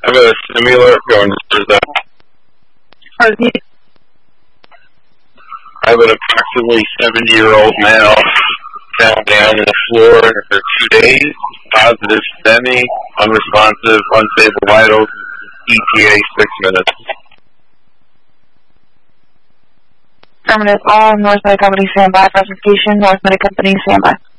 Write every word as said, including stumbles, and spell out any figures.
I have a similar going to the. I have an approximately seventy-year-old male found down on the floor for two days. Positive STEMI, unresponsive, unstable vitals, E T A six minutes. Affirmative. All North Med Company standby. Classification. North Med Company standby.